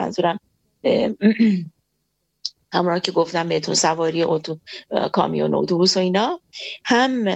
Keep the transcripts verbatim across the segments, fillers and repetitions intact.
منظورم همراه که گفتم بهتون سواری اتو کامیون اتوبوس و اینا، هم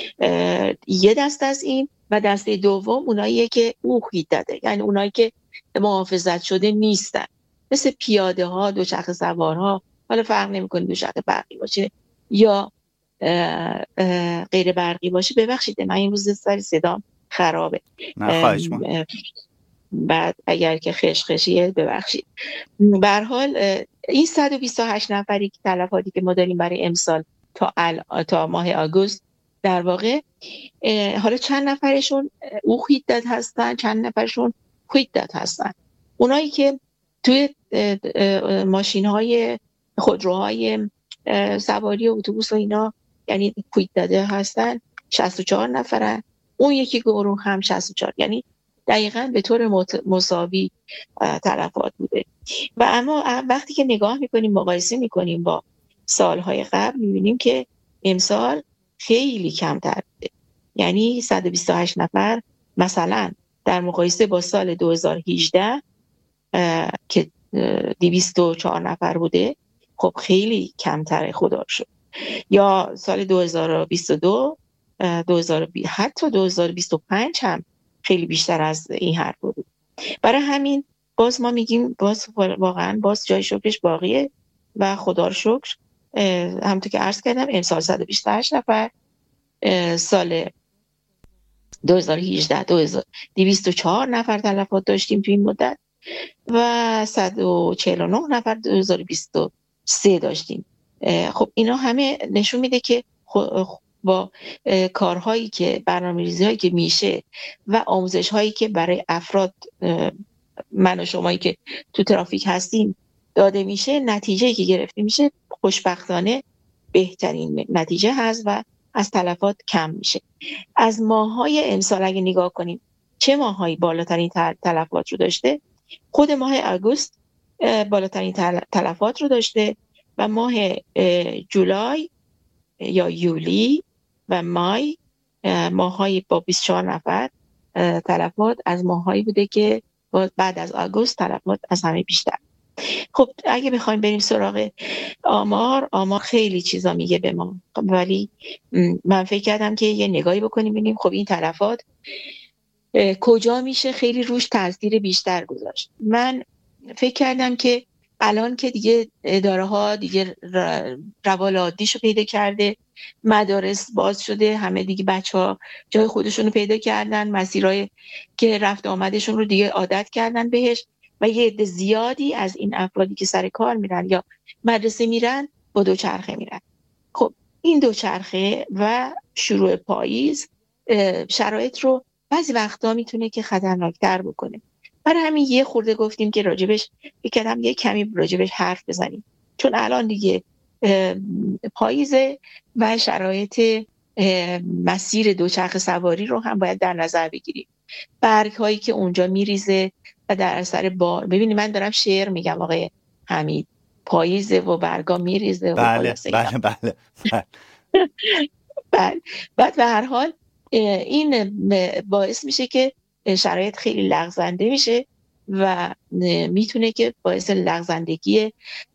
یه دست از این و دسته دوم اوناییه که اوخید داده، یعنی اونایی که محافظت شده نیستن، مثل پیاده ها، دوچرخه سوارها، حالا فرق نمیکنه دوچرخه برقی باشه یا اه اه غیر برقی باشه. ببخشید من این روز سر صدام خرابه، نه خواهش می‌کنم. بعد اگر که خشخشیه ببخشید. به هر حال این صد و بیست و هشت نفری که تلفاتی که ما داریم برای امسال تا ال... تا ماه آگوست در واقع، حالا چند نفرشون اوخیدت هستن، چند نفرشون خویدت هستن. اونایی که توی ماشین های خودروهای سواری اتوبوس و اینا یعنی کویت داده هستن شصت و چهار نفرن، اون یکی گروه هم شصت و چهار، یعنی دقیقاً به طور مساوی تلفات بوده. و اما وقتی که نگاه میکنیم مقایسه میکنیم با سالهای قبل میبینیم که امسال خیلی کمتر بوده، یعنی صد و بیست و هشت نفر مثلا در مقایسه با سال دو هزار و هجده که دویست و چهار نفر بوده، خب خیلی کمتره خدا رو شکر. یا سال دو هزار و بیست و دو دو هزار و بیست حتی دو هزار و بیست و پنج هم خیلی بیشتر از این حرف بود. برای همین باز ما میگیم باز واقعا باز جای شکرش باقیه و خدا رو شکر. همونطور که عرض کردم امسال صد و بیست و هشت نفر، سال دو هزار و هجده دویست و چهار نفر تلفات داشتیم تو این مدت و صد و چهل و نه نفر دو هزار و بیست و سه داشتیم. خب اینا همه نشون میده که با کارهایی که برنامه‌ریزی هایی که میشه و آموزش هایی که برای افراد من و شمایی که تو ترافیک هستیم داده میشه، نتیجه‌ای که گرفته میشه خوشبختانه بهترین نتیجه هست و از تلفات کم میشه. از ماه‌های امسال اگه نگاه کنیم چه ماهایی بالاترین تلفات رو داشته، خود ماه آگوست بالاترین تلفات رو داشته و ماه جولای یا یولی و مای ماهایی با بیست و چهار نفر تلفات از ماهایی بوده که بعد از آگوست تلفات از همه بیشتر. خب اگه بخوایم بریم سراغ آمار، آمار خیلی چیزا میگه به ما، ولی من فکر کردم که یه نگاهی بکنیم ببینیم خب این تلفات کجا میشه خیلی روش تاثیر بیشتر گذاشت. من فکر کردم که الان که دیگه اداره ها دیگه روال عادیشو پیدا کرده، مدارس باز شده، همه دیگه بچه ها جای خودشونو پیدا کردن، مسیرهای که رفت آمدشون رو دیگه عادت کردن بهش و یه عده زیادی از این افرادی که سر کار میرن یا مدرسه میرن با دوچرخه میرن. خب این دوچرخه و شروع پاییز شرایط رو بعضی وقتا میتونه که خطرناکتر بکنه. برای همین یه خورده گفتیم که راجبش بکنم یه کمی راجبش حرف بزنیم، چون الان دیگه پاییزه و شرایط مسیر دوچرخه سواری رو هم باید در نظر بگیریم. برگ هایی که اونجا میریزه و در اثر بار، ببینید من دارم شعر میگم آقای حمید، پاییزه و برگا میریزه و بله بله بله بله. بعد به هر حال این باعث میشه که شرایط خیلی لغزنده میشه و میتونه که باعث لغزندگی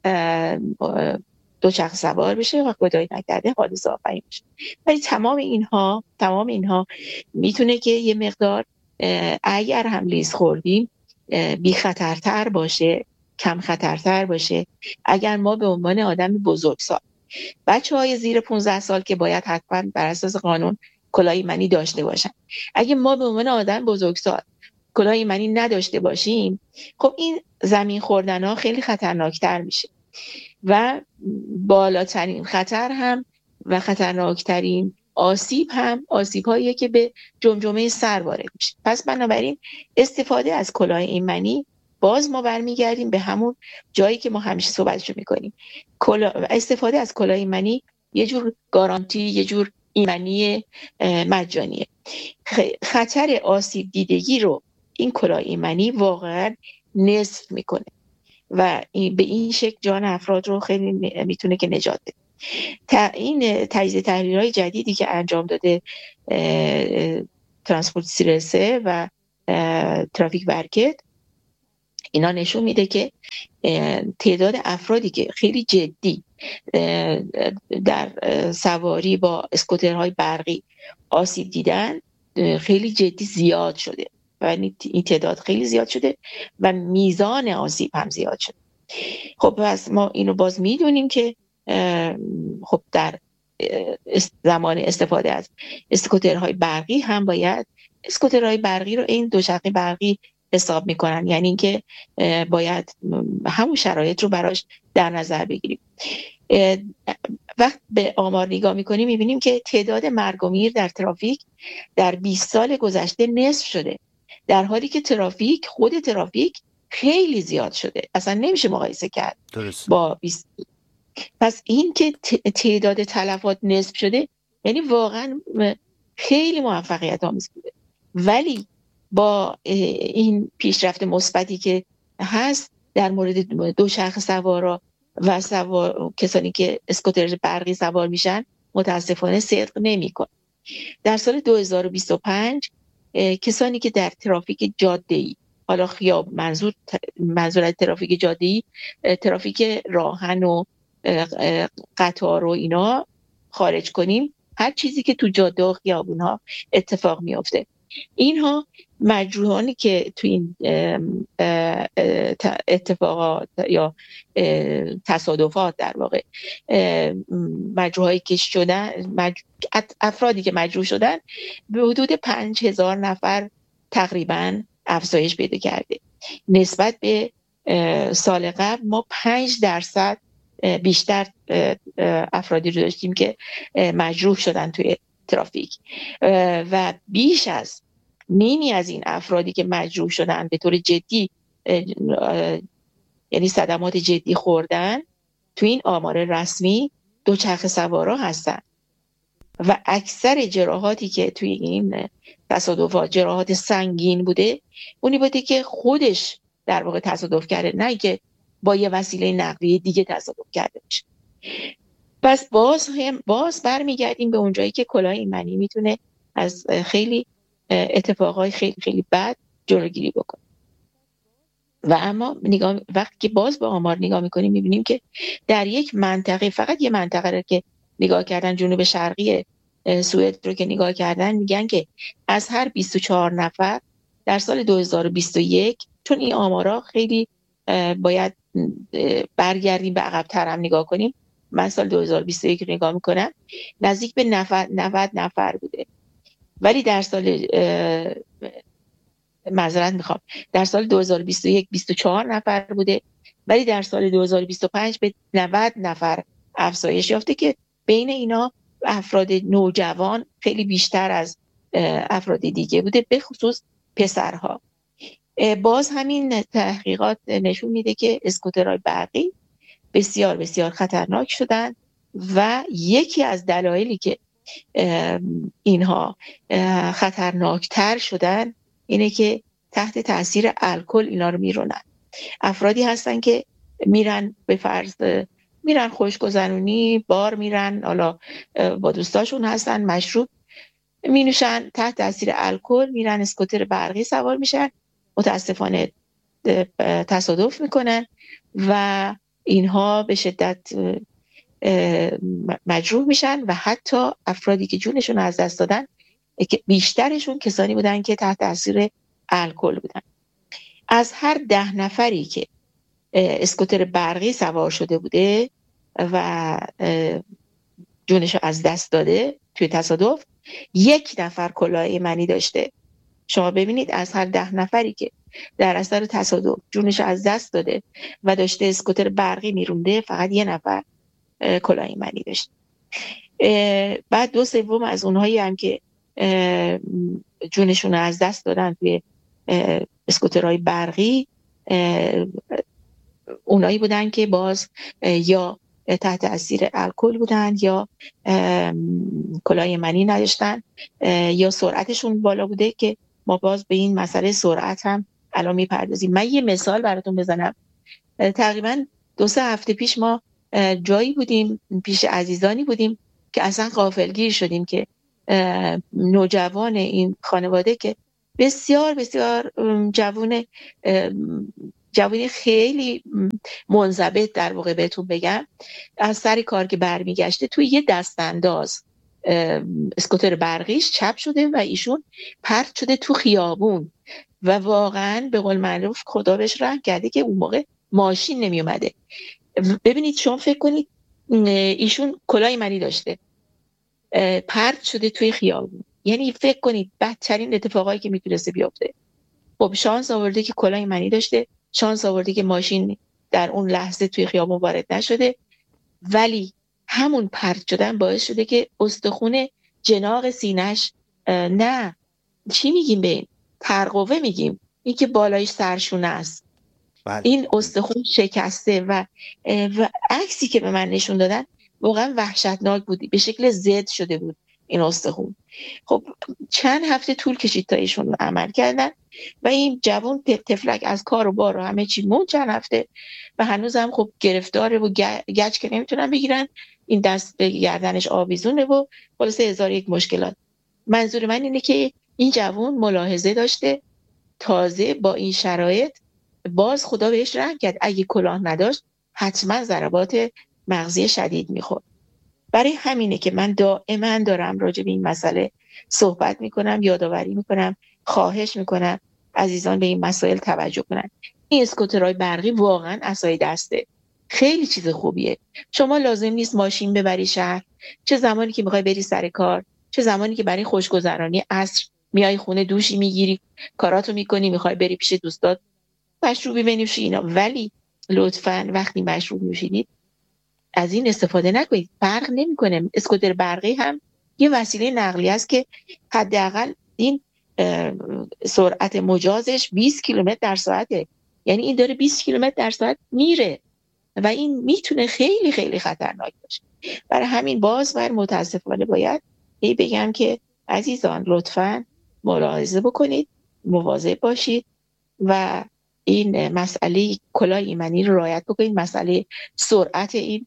دوچرخه سوار بشه و خدای نکرده حادثه آفرین بشه. ولی تمام اینها تمام اینها میتونه که یه مقدار اگر هم لیز خوردیم بی خطرتر باشه، کم خطرتر باشه اگر ما به عنوان آدم بزرگسال، بچه های زیر پانزده سال که باید حتما بر اساس قانون کلاه ایمنی داشته باشن، اگه ما به عنوان آدم بزرگسال کلاه ایمنی نداشته باشیم، خب این زمین خوردن ها خیلی خطرناکتر میشه و بالاترین خطر هم و خطرناکترین آسیب هم آسیب هاییه که به جمجمه سر وارد میشه. پس بنابراین استفاده از کلاه ایمنی، باز ما برمیگردیم به همون جایی که ما همیشه صحبتشو میکنیم، استفاده از کلاه ایمنی یه جور گارانتی، یه جور ایمنی مجانیه. خطر آسیب دیدگی رو این کلاه ایمنی واقعا نصف میکنه و به این شکل جان افراد رو خیلی میتونه که نجات بده. این تجزیه تحلیل‌های جدیدی که انجام داده ترانسپورت سیرسه و ترافیک برکت، اینا نشون میده که تعداد افرادی که خیلی جدی در سواری با اسکوترهای برقی آسیب دیدن خیلی جدی زیاد شده و این تعداد خیلی زیاد شده و میزان آسیب هم زیاد شده. خب پس ما اینو باز میدونیم که خب در زمان استفاده از اسکوترهای برقی هم باید اسکوترهای برقی رو این دوچرخه برقی حساب میکنن، یعنی اینکه باید همون شرایط رو براش در نظر بگیریم. وقت به آمار نگاه میکنیم میبینیم که تعداد مرگ و میر در ترافیک در بیست سال گذشته نصف شده، در حالی که ترافیک خود ترافیک خیلی زیاد شده، اصلا نمیشه مقایسه کرد درست. با بیست. پس این که تعداد تلفات نصف شده یعنی واقعا خیلی موفقیت آمیز بوده، ولی با این پیشرفت مثبتی که هست در مورد دوچرخه سوارا و سوار کسانی که اسکوتر برقی سوار میشن متاسفانه صدق نمیکنه. در سال دو هزار و بیست و پنج کسانی که در ترافیک جاده‌ای، حالا خیاب منظور منظور از ترافیک جاده‌ای ترافیک راهن و قطار و اینا خارج کنیم، هر چیزی که تو جاده و خیابون‌ها اتفاق میفته، اینها مجروحانی که تو این اتفاقات یا تصادفات در واقع مجروحایی که شدن مج... افرادی که مجروح شدن به حدود پنج هزار نفر تقریبا افزایش پیدا کرده. نسبت به سال قبل ما پنج درصد بیشتر افرادی رو داشتیم که مجروح شدن توی ترافیک و بیش از نیمی از این افرادی که مجروح شدن به طور جدی یعنی صدمات جدی خوردن تو این آمار رسمی دوچرخه سوارا هستن و اکثر جراحاتی که توی این تصادفات جراحات سنگین بوده، اونی بوده که خودش در واقع تصادف کرده، نه که با یه وسیله نقلیه دیگه تصادف کرده باشه. پس باز هم باز برمیگردیم به اونجایی که کلاه ایمنی میتونه از خیلی اتفاقای خیلی خیلی بد جلوگیری بکنه. و اما نگاه وقتی که باز با آمار نگاه میکنیم میبینیم که در یک منطقه، فقط یه منطقه رو که نگاه کردن، جنوب شرقی سوئد رو که نگاه کردن، میگن که از هر بیست و چهار نفر در سال دو هزار و بیست و یک، چون این آمارا خیلی باید برگردیم به عقب‌تر هم نگاه کنیم، من سال دو هزار و بیست و یک رو نگاه میکنم نزدیک به نود نفر بوده، ولی در سال معذرت میخوام در سال دو هزار و بیست و یک بیست و چهار نفر بوده، ولی در سال دو هزار و بیست و پنج به نود نفر افزایش یافته که بین اینا افراد نوجوان خیلی بیشتر از افراد دیگه بوده، به خصوص پسرها. باز همین تحقیقات نشون میده که اسکوترهای برقی بسیار بسیار خطرناک شدن و یکی از دلایلی که اینها خطرناکتر شدن اینه که تحت تاثیر الکل اینا رو میرونن. افرادی هستن که میرن به فرض میرن خوشگذرونی، بار میرن، حالا با دوستاشون هستن، مشروب می نوشن، تحت تاثیر الکل میرن اسکوتر برقی سوار میشن، متاسفانه تصادف میکنن و اینها به شدت مجروح میشن و حتی افرادی که جونشون از دست دادن بیشترشون کسانی بودن که تحت تاثیر الکل بودن. از هر ده نفری که اسکوتر برقی سوار شده بوده و جونشو از دست داده توی تصادف، یک نفر کلاه ایمنی داشته. شما ببینید از هر ده نفری که در اثر تصادف جونشو از دست داده و داشته اسکوتر برقی میرونده، فقط یه نفر کلاه ایمنی داشته. بعد دو سوم از اونهایی هم که جونشون از دست دادن توی اسکوترهای برقی اونایی بودن که باز یا تحت تاثیر الکل بودن یا کلاه ایمنی نداشتن یا سرعتشون بالا بوده که ما باز به این مسئله سرعت هم الان میپردازیم. من یه مثال براتون بزنم. تقریبا دو سه هفته پیش ما جایی بودیم، پیش عزیزانی بودیم که اصلا غافلگیر شدیم که نوجوان این خانواده که بسیار بسیار جوان، جوانی خیلی منضبط در واقع بهتون بگم، از سر کار که برمیگشته توی یه دستانداز اسکوتر برقیش چپ شده و ایشون پرت شده تو خیابون و واقعا به قول معروف خدا بهش رحم کرده که اون موقع ماشین نمی اومده. ببینید شما فکر کنید ایشون کلاه ایمنی داشته، پرت شده توی خیابون، یعنی فکر کنید بدترین اتفاقایی که میتونسته بیفته. خب شانس آورده که کلاه ایمنی داشته، شانس آورده که ماشین در اون لحظه توی خیابون وارد نشده، ولی همون پرت شدن باعث شده که استخون جناق سینه‌اش، نه چی میگیم به این ترقوه میگیم، این که بالایش سرشونه است، بله. این استخون شکسته و و عکسی که به من نشون دادن واقعا وحشتناک بود، به شکل زد شده بود این استخون. خب چند هفته طول کشید تا ایشون عمل کردن و این جوان تفلک از کار و بار و همه چی مون چند هفته و هنوز هم خب گرفتاره و گچ که نمیتونن بگیرن، این دست به گردنش آویزونه و خلاصه هزار یک مشکلات. منظور من اینه که این جوان ملاحظه داشته، تازه با این شرایط باز خدا بهش رحم کرد، اگه کلاه نداشت حتما ضربات مغزی شدید میخورد. برای همینه که من دائما دارم راجع به این مسئله صحبت میکنم، یادآوری میکنم، خواهش میکنم عزیزان به این مسائل توجه کنن. این اسکوترهای برقی واقعا عصای دسته، خیلی چیز خوبیه. شما لازم نیست ماشین ببری شهر، چه زمانی که میخوای بری سر کار، چه زمانی که برای خوشگذرانی عصر میای خونه دوشی میگیری، کاراتو میکنی، میخوای بری پیش دوستات مشروبی بنوشی اینا، ولی لطفاً وقتی مشروب نوشیدید از این استفاده نکنید. فرق نمیکنه. اسکوتر برقی هم یه وسیله نقلیه است که حداقل این سرعت مجازش بیست کیلومتر در ساعته، یعنی این داره بیست کیلومتر در ساعت میره و این میتونه خیلی خیلی خطرناک باشه. برای همین باز بر متاسفانه باید ای بگم که عزیزان لطفاً ملاحظه بکنید، مواظب باشید و این مسئله کلاه ایمنی رو رعایت بکنید، مسئله سرعت این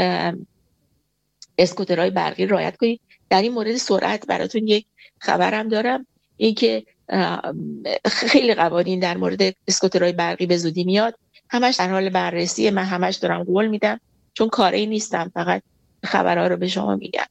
اسکوترهای برقی رو رعایت کنید. در این مورد سرعت براتون یک خبرم دارم، این که خیلی قوانین در مورد اسکوترهای برقی به زودی میاد، همش در حال بررسی، من همش دارم قول میدم چون کاری نیستم، فقط خبرها رو به شما میگم،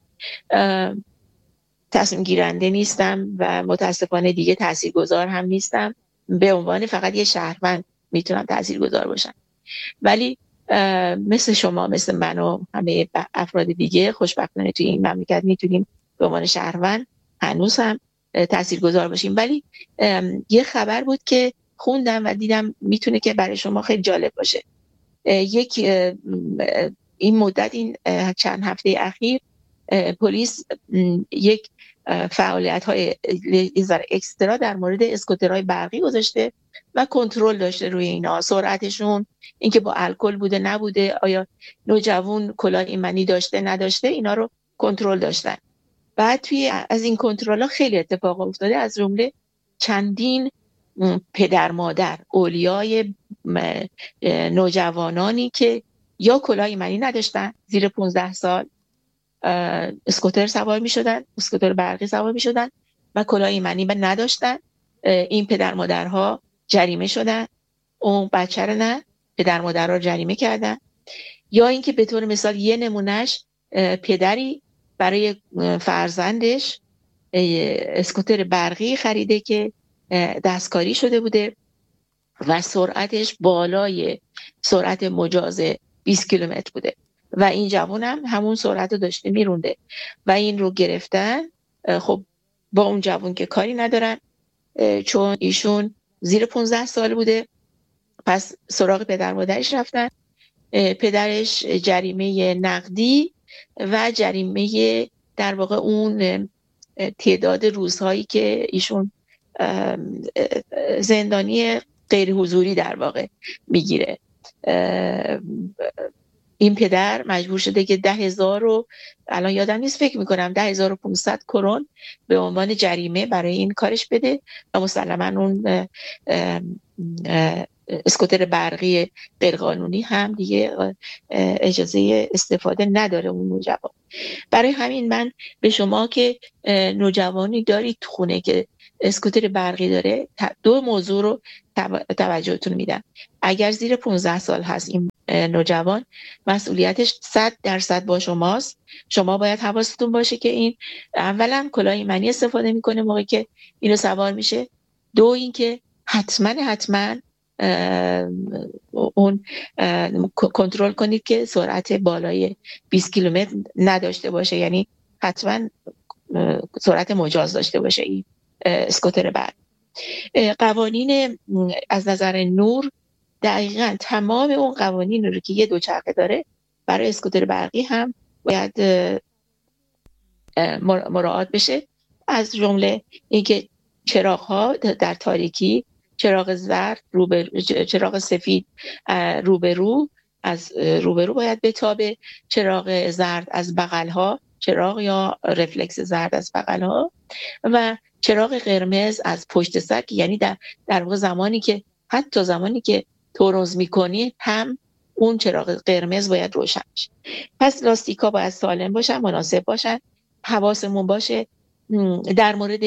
تصمیم گیرنده نیستم و متاسفانه دیگه تاثیرگذار هم نیستم، به عنوان فقط یه شهروند میتونم تاثیرگذار باشم، ولی مثل شما مثل من و همه افراد دیگه خوشبختانه توی این مملکت میتونیم به عنوان شهروند هنوز هم تاثیرگذار باشیم. ولی یه خبر بود که خوندم و دیدم میتونه که برای شما خیلی جالب باشه. یک این مدت این چند هفته اخیر پلیس یک فعالیت های اکسترا در مورد اسکوترهای برقی گذاشته و کنترل داشته روی اینا، سرعتشون، اینکه با الکل بوده نبوده، آیا نوجوان کلاه ایمنی داشته نداشته، اینا رو کنترل داشتن. بعد توی از این کنترل ها خیلی اتفاق افتاده، از جمله چندین پدر مادر اولیای نوجوانانی که یا کلاه ایمنی نداشتن، زیر پانزده سال اسکوتر سوار می شدن، اسکوتر برقی سوار می شدن و کلاه ایمنی نداشتن، این پدر مادرها جریمه شدن، اون بچه رو نه، پدر مادرها جریمه کردن. یا اینکه به طور مثال یه نمونهش پدری برای فرزندش اسکوتر برقی خریده که دستکاری شده بوده و سرعتش بالای سرعت مجاز بیست کیلومتر بوده و این جوان هم همون سرعت رو داشته میرونده و این رو گرفتن. خب با اون جوان که کاری ندارن چون ایشون زیر پانزده سال بوده، پس سراغ پدر مادرش رفتن، پدرش جریمه نقدی و جریمه در واقع اون تعداد روزهایی که ایشون زندانی غیر حضوری در واقع میگیره. این پدر مجبور شده که ده هزار رو الان یادم نیست فکر میکنم ده هزار و پونصد کرون به عنوان جریمه برای این کارش بده و مسلما اون اسکوتر برقی غیرقانونی هم دیگه اجازه استفاده نداره اون نوجوان. برای همین من به شما که نوجوانی دارید تو خونه که اسکوتر برقی داره دو موضوع رو توجهتون میدم. اگر زیر پانزده سال هست این نوجوان، مسئولیتش صد درصد با شماست. شما باید حواستون باشه که این اولا کلاه ایمنی استفاده میکنه موقعی که اینو سوار میشه. دو اینکه حتما حتما اون کنترل کنید که سرعت بالای بیست کیلومتر نداشته باشه، یعنی حتما سرعت مجاز داشته باشه این اسکوتر برق. قوانین از نظر نور دقیقاً تمام اون قوانین رو که یه دوچرخه داره برای اسکوتر برقی هم باید مراعات بشه، از جمله اینکه چراغ‌ها در تاریکی، چراغ زرد روبرو، چراغ سفید روبرو از روبرو باید بتابه، چراغ زرد از بغل‌ها، چراغ یا رفلکس زرد از بغل‌ها، و چراغ قرمز از پشت سر، یعنی در در واقع زمانی که حتی زمانی که تورنز می‌کنی هم اون چراغ قرمز باید روشن شه. پس لاستیک‌ها باید سالم باشن، مناسب باشن. حواسمون باشه در مورد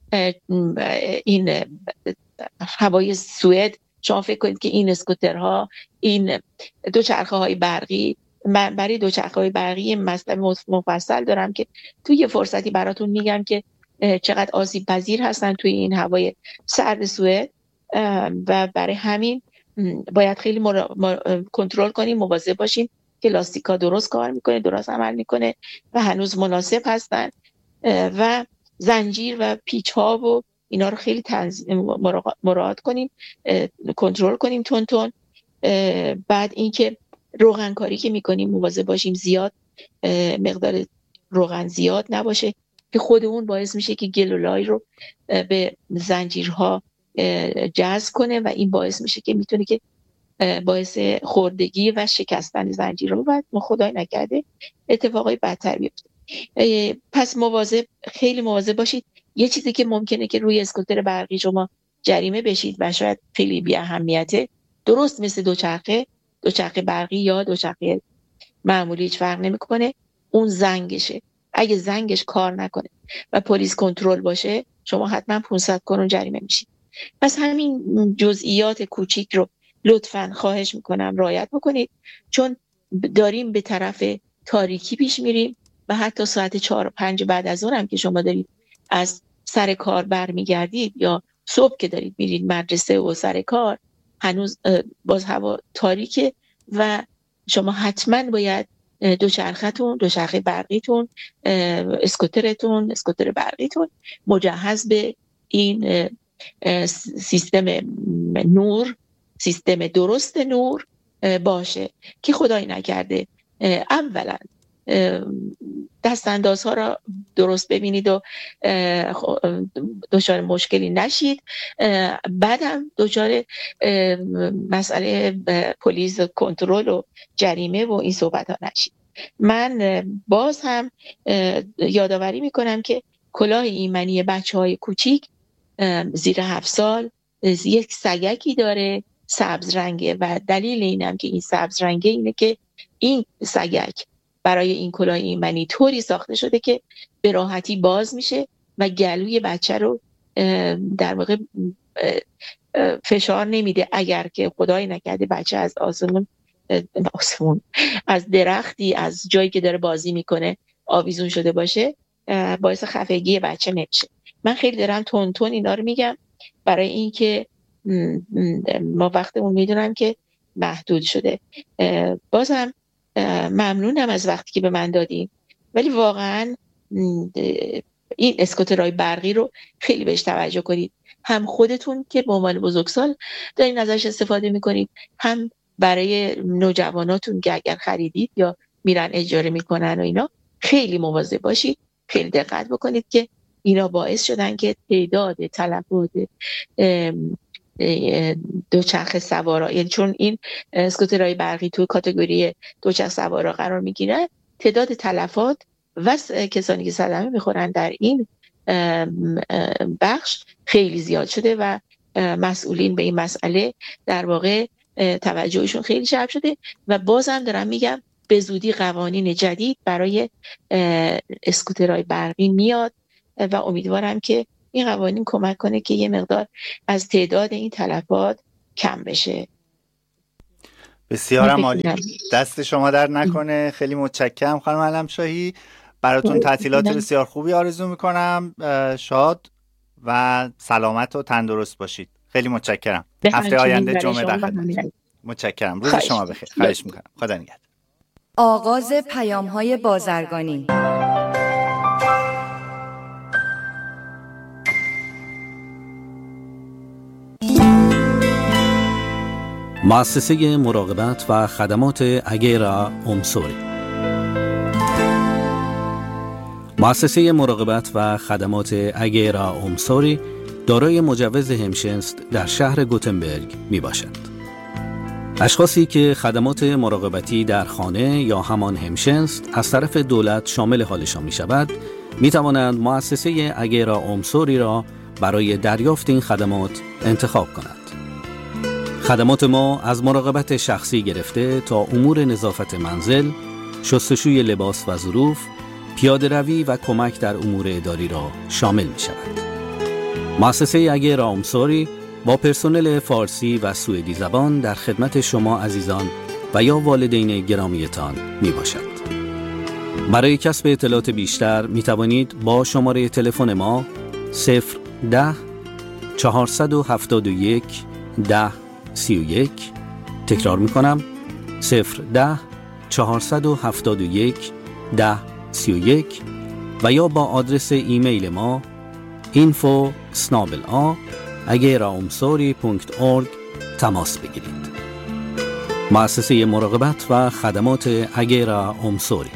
این هوای سوئد. شما فکر کنید که این اسکوترها، این دوچرخه های برقی، من برای دوچرخه های برقی مطلب مفصل دارم که توی یه فرصتی براتون میگم که چقدر آسیب پذیر هستن توی این هوای سرد سوئد، و برای همین باید خیلی مرا... مر... کنترل کنیم، مواظب باشیم که لاستیکا درست کار میکنه، درست عمل میکنه و هنوز مناسب هستن، و زنجیر و پیچ ها و اینا رو خیلی تنظ... مراعات کنیم، کنترل کنیم تون تون. بعد اینکه روغن کاری که میکنیم مواظب باشیم زیاد مقدار روغن زیاد نباشه که خود اون باعث میشه که گلولای رو به زنجیرها جذب کنه و این باعث میشه که میتونه که باعث خوردگی و شکستن زنجیرها و بعد ما خدای نکرده اتفاقای بدتر بیفته. پس مواظب، خیلی مواظب باشید. یه چیزی که ممکنه که روی اسکوتر برقی شما جریمه بشید و شاید خیلی بی اهمیته، درست مثل دوچرخه دوچرخه برقی یا دوچرخه معمولی هیچ فرق نمیکنه، اون زنگشه. اگه زنگش کار نکنه و پلیس کنترل باشه، شما حتما پانصد کرون جریمه میشید. پس همین جزئیات کوچیک رو لطفاً خواهش میکنم رعایت بکنید، چون داریم به طرف تاریکی پیش میریم و حتی ساعت چهار و پنج بعد از اون هم که شما دارید از سر کار برمیگردید یا صبح که دارید میرید مدرسه و سر کار، هنوز باز هوا تاریکه و شما حتما باید دوچرختون، دوچرخه برقیتون، اسکوترتون، اسکوتر برقیتون مجهز به این سیستم نور، سیستم درست نور باشه که خدای نکرده اولا دستاندازها را درست ببینید و دچار مشکلی نشید، بعدم دچار مسئله پلیس کنترل و جریمه و این صحبت ها نشید. من باز هم یادآوری میکنم که کلاه ایمنی بچه های کوچیک زیر هفت سال یک سگکی داره سبز رنگه و دلیل اینم که این سبز رنگه اینه که این سگک برای این کلاه ایمنی طوری ساخته شده که به راحتی باز میشه و گلوی بچه رو در واقع فشار نمیده. اگر که خدای نکرده بچه از آسمون آسمون از درختی، از جایی که داره بازی میکنه آویزون شده باشه، باعث خفگی بچه نمیشه. من خیلی دارم تون تون اینا رو میگم برای اینکه ما وقتمون میدونم که محدود شده. بازم ممنونم از وقتی که به من دادین، ولی واقعا این اسکوترهای برقی رو خیلی بهش توجه کنید، هم خودتون که به عنوان بزرگسال دارین ازش استفاده میکنید، هم برای نوجواناتون که اگر خریدید یا میرن اجاره میکنن و اینا خیلی مواظب باشید، خیلی دقت بکنید که اینا باعث شدن که تعداد تلفات دوچرخه سوارا، یعنی چون این اسکوترهای برقی تو کاتگوری دوچرخه سوارا قرار میگیره، تعداد تلفات و کسانی که صدمه میخورن در این بخش خیلی زیاد شده و مسئولین به این مسئله در واقع توجهشون خیلی جلب شده و بازم دارم میگم به زودی قوانین جدید برای اسکوترهای برقی میاد و امیدوارم که این قوانین کمک کنه که یه مقدار از تعداد این تلفات کم بشه. بسیارم عالی، دست شما در نکنه. خیلی متشکرم خانم علمشاهی، براتون تعطیلات بسیار خوبی آرزو میکنم. شاد و سلامت و تندرست باشید. خیلی متشکرم. هفته آینده جمعه در خدمت. متشکرم. روز شما بخیر. خواهش میکنم. خدا نگهدار. آغاز پیام‌های بازرگانی. مؤسسه مراقبت و خدمات اگیرا اومسوری. مؤسسه مراقبت و خدمات اگیرا اومسوری دارای مجوز همشنست در شهر گوتنبرگ می باشد. اشخاصی که خدمات مراقبتی در خانه یا همان همشنست از طرف دولت شامل حالشان می شود، می توانند مؤسسه اگیرا اومسوری را برای دریافت این خدمات انتخاب کنند. خدمات ما از مراقبت شخصی گرفته تا امور نظافت منزل، شستشوی لباس و ظروف، پیاده روی و کمک در امور اداری را شامل می شود. مؤسسه اگیرا اومسوری با پرسنل فارسی و سوئدی زبان در خدمت شما عزیزان و یا والدین گرامیتان می باشد. برای کسب اطلاعات بیشتر می توانید با شماره تلفن ما صفر ده چهارصد و هفتاد و یک ده سی و یک، تکرار می کنم صفر ده چهارصد و هفتاد و یک ده سی و یک و یا با آدرس ایمیل ما اینفو اسنابل آ اگیرا اومسوری پونکت اورگ تماس بگیرید. مؤسسه مراقبت و خدمات اگیرا اومسوری.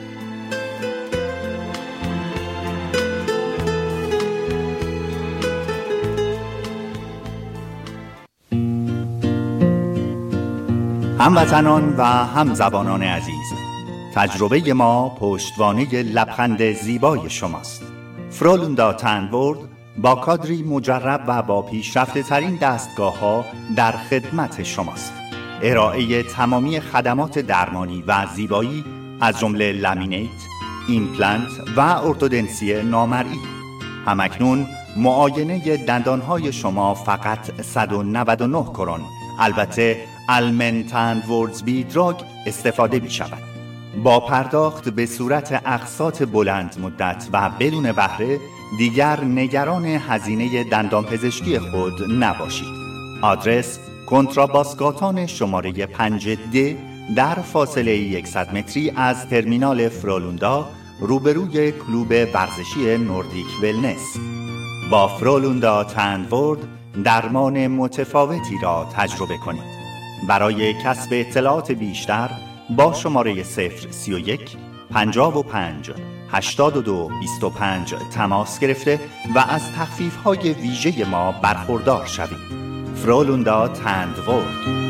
هموطنان و همزبانان عزیز، تجربه ما پشتوانه لبخند زیبای شماست. فرولوندا تنورد با کادری مجرب و با پیشرفته ترین دستگاه ها در خدمت شماست. ارائه تمامی خدمات درمانی و زیبایی از جمله لامینیت، ایمپلنت و ارتودنسی نامرئی. همکنون معاینه دندانهای شما فقط صد و نود و نه کرون، البته آلمن تنوردزبی دراگ استفاده می شود. با پرداخت به صورت اقساط بلند مدت و بدون بهره دیگر نگران هزینه دندانپزشکی خود نباشید. آدرس کنتراباسگاتان شماره پنج د در فاصله صد متری از ترمینال فرولوندا روبروی کلوب ورزشی نوردیک ولنس. با فرولوندا تنورد درمان متفاوتی را تجربه کنید. برای کسب اطلاعات بیشتر با شماره صفر سی و یک پنجاه و پنج هشتاد و دو بیست و پنج تماس گرفته و از تخفیف‌های ویژه ما برخوردار شوید. فرولوندا تنورد.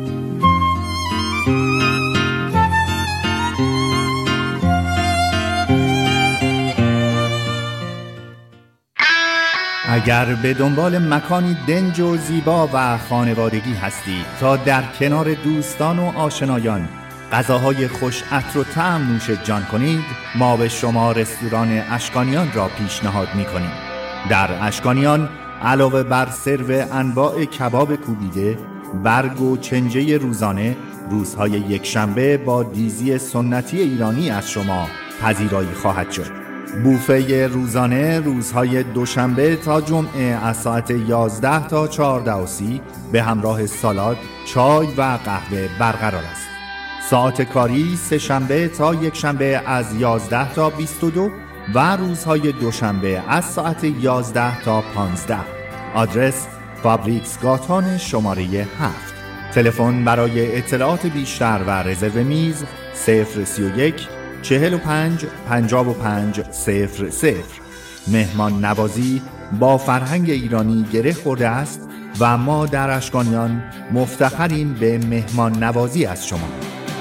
اگر به دنبال مکانی دنج و زیبا و خانوادگی هستید تا در کنار دوستان و آشنایان غذاهای خوش عطر و طعم نوش جان کنید، ما به شما رستوران اشکانیان را پیشنهاد می‌کنیم. در اشکانیان علاوه بر سرو انواع کباب کوبیده، برگ و چنجه روزانه، روزهای یکشنبه با دیزی سنتی ایرانی از شما پذیرایی خواهد شد. بوفه روزانه روزهای دوشنبه تا جمعه از ساعت یازده تا چهارده و سی به همراه سالاد، چای و قهوه برقرار است. ساعت کاری سه شنبه تا یک شنبه از یازده تا بیست و دو و روزهای دوشنبه از ساعت یازده تا پانزده. آدرس فابریکس گاتان شماره هفت. تلفن برای اطلاعات بیشتر و رزرو میز صفر سی و یک چهل و پنج پنجاه و پنج صفر صفر. مهمان نوازی با فرهنگ ایرانی گره خورده است و ما در اشکانیان مفتخریم به مهمان نوازی از شما.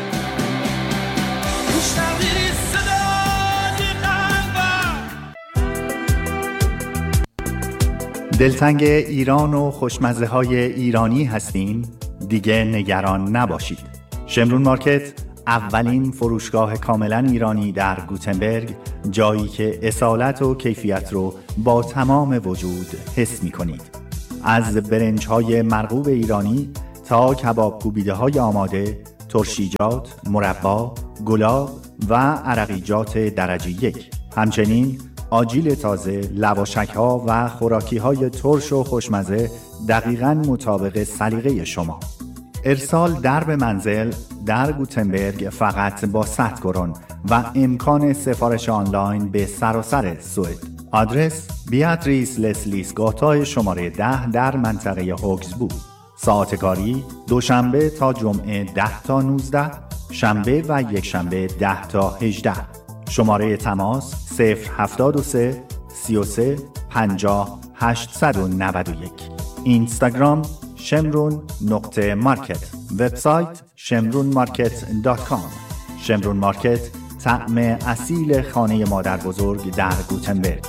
دلتنگ ایران و خوشمزه های ایرانی هستین؟ دیگه نگران نباشید. شمرون مارکت اولین فروشگاه کاملا ایرانی در گوتنبرگ، جایی که اصالت و کیفیت رو با تمام وجود حس می کنید. از برنج‌های مرغوب ایرانی تا کباب کوبیده های آماده، ترشیجات، مربا، گلاب و عرقیجات درجه یک. همچنین آجیل تازه، لواشک‌ها و خوراکی‌های ترش و خوشمزه دقیقاً مطابق سلیقه شما. ارسال در به منزل در گوتنبرگ فقط با صد کرون و امکان سفارش آنلاین به سراسر سوئد. آدرس بیاتریس لسلیس گاتا شماره ده در منطقه هوکسبو. ساعت کاری دوشنبه تا جمعه ده تا نوزده، شنبه و یک شنبه ده تا هجده. شماره تماس صفر هفتاد و سه سی و سه پنجاه هشتصد و نود و یک. اینستاگرام شمرون نقطه مارکت. وبسایت شمرون مارکت دات کام. شمرون مارکت، طعم اصیل خانه مادر بزرگ در گوتنبرگ.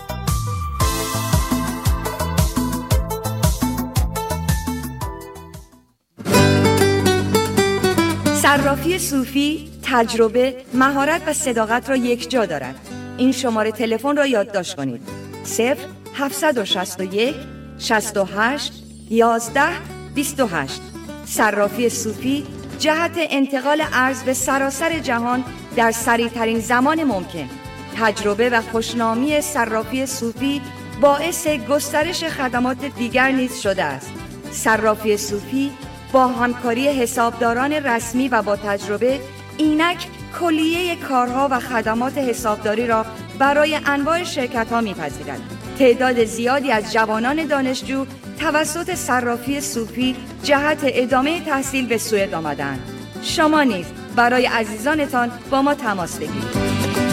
صرافی صوفی تجربه، مهارت و صداقت را یک جا دارد. این شماره تلفن را یادداشت کنید: صفر هفتصد و شصت و یک شصت و هشت یازده بیست و هشت. صرافی صوفی جهت انتقال ارز به سراسر جهان در سریع‌ترین زمان ممکن. تجربه و خوشنامی صرافی صوفی باعث گسترش خدمات دیگر نیز شده است. صرافی صوفی با همکاری حسابداران رسمی و با تجربه اینک کلیه کارها و خدمات حسابداری را برای انواع شرکت‌ها می‌پذیرد. تعداد زیادی از جوانان دانشجو توسط صرافی صوفی جهت ادامه تحصیل به سوئد آمدند. شما نیز برای عزیزانتان با ما تماس بگیرید.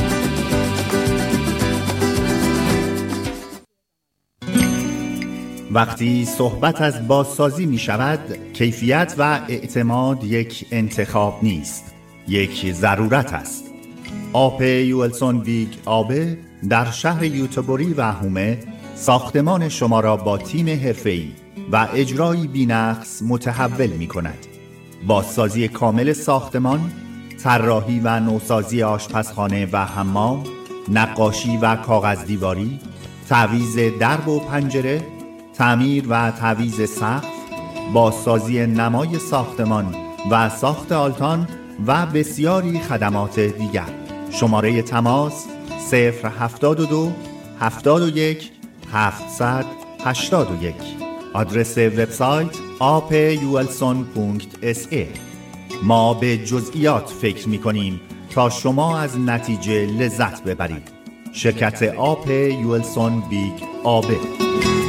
وقتی صحبت از بازسازی می شود، کیفیت و اعتماد یک انتخاب نیست، یک ضرورت است. آپ یولسون ویگ آبه در شهر یوتبوری و هومه ساختمان شما را با تیم حرفه‌ای و اجرایی بی‌نقص متحول می کند. بازسازی کامل ساختمان، طراحی و نوسازی آشپزخانه و حمام، نقاشی و کاغذدیواری، تعویض درب و پنجره، تعمیر و تعویض سقف، بازسازی نمای ساختمان و ساخت آلتان و بسیاری خدمات دیگر. شماره تماس صفر هفتاد و دو هفتاد و یک هفتصد هشتاد و یک. آدرس وبسایت آپ یولسون پونکت اس ای. ما به جزئیات فکر می کنیم تا شما از نتیجه لذت ببرید. شرکت آپ یولسون بیگ آبه.